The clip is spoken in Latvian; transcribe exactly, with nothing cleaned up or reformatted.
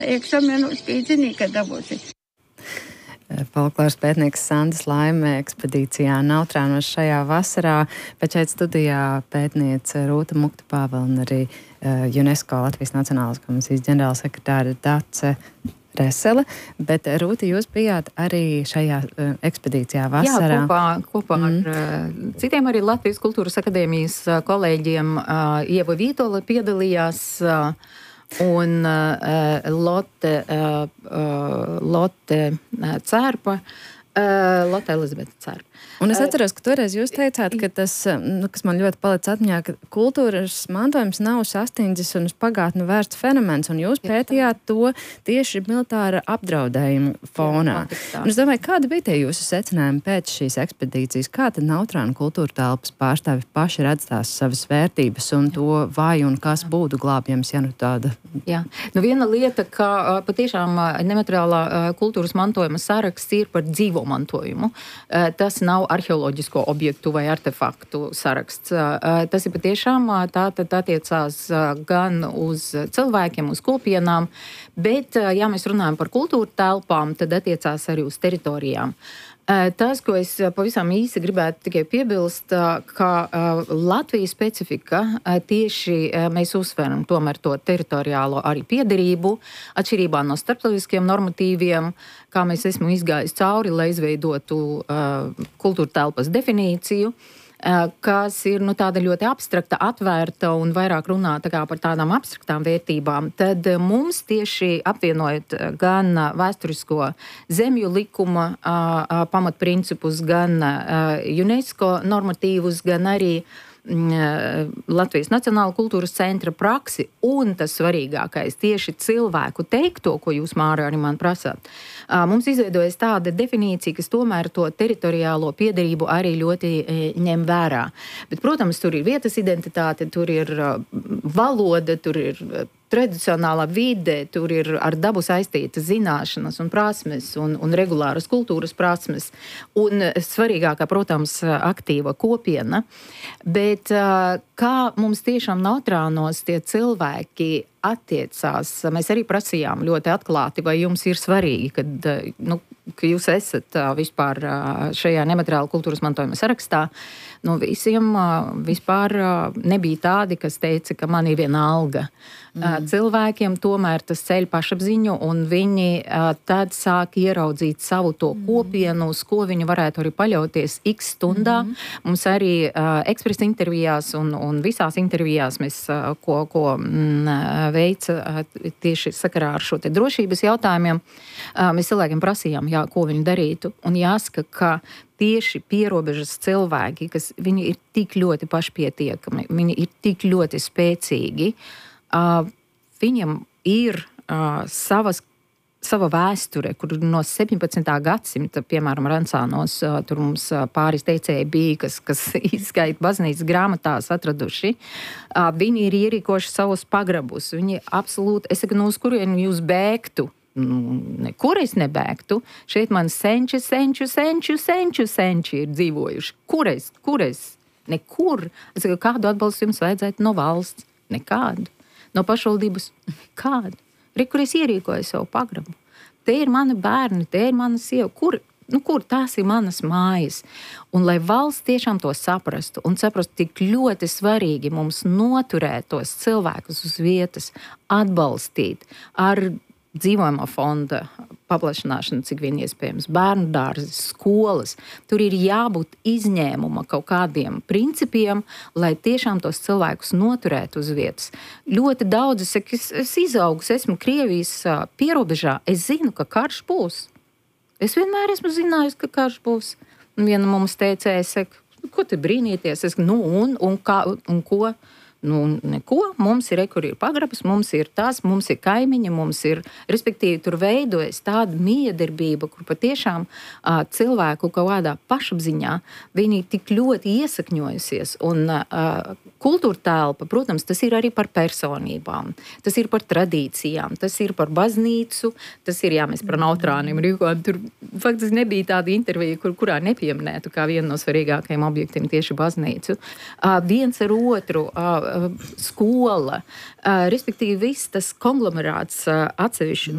Eksāmenos zini, ka dabūsi. Folkloras pētnieks Sandis Laime ekspedīcijā Nautrānos šajā vasarā, bet šeit studijā pētniece Rūta Muktupāva un arī uh, UNESCO Latvijas Nacionālās komisijas ģenerālsekretāre Dace Resele, bet Rūta, jūs bijāt arī šajā uh, ekspedīcijā vasarā. Jā, kopā, kopā mm. ar uh, citiem arī Latvijas Kultūras akadēmijas uh, kolēģiem uh, Ieva Vītola piedalījās uh, un uh, Lotte, uh, uh, Lotte uh, Cērpa, uh, Lotte Elizabete Cērpa. Un es atceros, ka toreiz jūs teicāt, ka tas, nu, kas man ļoti palicis atmiņā, ka kultūras mantojums nav sastindzis un uz pagātni vērsts fenomens, un jūs pētījāt to tieši militāra apdraudējuma fonā. Jā, un es domāju, kāda bija tie jūsu secinājumi pēc šīs ekspedīcijas? Kā tad Nautrānu kultūra telpas pārstāvi paši redz tās savas vērtības un to vaju un kas būtu glābjams, ja nu tāda? Jā, nu viena lieta, ka patiešām nemateriālā kultūras mantojuma saraksts ir par dzīvo mantojumu. Tas nav arheoloģisko objektu vai artefaktu saraksts. Tas ir patiešām tā tad attiecās gan uz cilvēkiem, uz kopienām, bet, ja mēs runājam par kultūra telpām, tad attiecās arī uz teritorijām. Tas, ko es pavisam īsi gribētu tikai piebilst, ka Latvijas specifika tieši mēs uzsveram tomēr to teritoriālo arī piederību, atšķirībā no starptautiskiem normatīviem, kā mēs esmu izgājis cauri, lai izveidotu kultūra telpas definīciju, kas ir nu, tāda ļoti abstrakta, atvērta un vairāk runā tā kā par tādām abstraktām vērtībām, tad mums tieši apvienojot gan vēsturisko zemju likuma pamatprincipus, gan UNESCO normatīvus, gan arī Latvijas Nacionāla kultūras centra praksi un tas svarīgākais tieši cilvēku teikto, ko jūs, Māra, arī man prasāt. Mums izveidojas tāda definīcija, kas tomēr to teritoriālo piederību arī ļoti ņem vērā. Bet, protams, tur ir vietas identitāte, tur ir valoda, tur ir tradicionālā vide, tur ir ar dabu saistītas zināšanas un prasmes un, un regulāras kultūras prasmes. Un svarīgākā, protams, aktīva kopiena. Bet kā mums tiešām Nautrānos tie cilvēki attiecās, mēs arī prasījām ļoti atklāti, vai jums ir svarīgi, kad, nu, ka jūs esat vispār šajā nemateriāla kultūras mantojuma sarakstā. Nu, visiem vispār nebija tādi, kas teica, ka man ir viena alga. Mm. Cilvēkiem tomēr tas ceļ pašapziņu, un viņi tad sāk ieraudzīt savu to kopienu, uz ko viņi varētu arī paļauties x stundā. Mm. Mums arī ekspresa intervijās un, un visās intervijās mēs, ko, ko mm, veica tieši sakarā ar šo te drošības jautājumiem, mēs cilvēkiem prasījām, jā, ko viņi darītu. Un jāsaka, ka tieši pierobežas cilvēki, kas viņi ir tik ļoti pašpietiekami, viņi ir tik ļoti spēcīgi, uh, viņiem ir uh, savas, sava vēsture, kur no septiņpadsmitā gadsimta, piemēram, Rancānos, uh, tur mums uh, pāris teicēji bija, kas, kas izskaita baznīcas grāmatās atraduši. Uh, viņi ir ierīkoši savus pagrabus. Viņi absolūti, es saku, no uz kurieni jūs bēgtu, nekur es nebēgtu. Šeit man senči, senču, senču, senču, senči ir dzīvojuši. Kur es? Kur es? Nekur. Es saku, kādu atbalstu jums vajadzētu no valsts? Nekādu. No pašvaldības? Kādu. Re, kur es ierīkoju savu pagrabu. Te ir mani bērni, te ir mana sieva. Kur? Nu, kur tās ir manas mājas? Un lai valsts tiešām to saprastu un saprastu, tik ļoti svarīgi mums noturēt tos cilvēkus uz vietas, atbalstīt ar dzīvojamā fonda paplašināšanu, cik vien iespējams, bērnu dārzi, skolas. Tur ir jābūt izņēmuma kaut kādiem principiem, lai tiešām tos cilvēkus noturētu uz vietas. Ļoti daudz, es, es, es izaugu, esmu Krievijas pierobežā, es zinu, ka karš būs. Es vienmēr esmu zinājusi, ka karš būs. Un viena mums teicēja, es saku, ko te brīnīties? Es saku, nu un, un, kā, un ko? Nu, neko, mums ir, kur ir pagrabas, mums ir tās, mums ir kaimiņi, mums ir, respektīvi, tur veidojas tāda miedarbība, kur patiešām uh, cilvēku kaut kādā pašapziņā viņi tik ļoti iesakņojusies. Un uh, kultūra telpa, protams, tas ir arī par personībām, tas ir par tradīcijām, tas ir par baznīcu, tas ir, jā, mēs par nautrāniem rīkojam. Tur faktiski nebija tāda intervija, kur, kurā nepieminētu kā vienu no svarīgākajiem objektiem tieši baznīcu. Uh, viens ar otru, uh, skola, uh, respektīvi viss tas konglomerāts uh, atsevišķi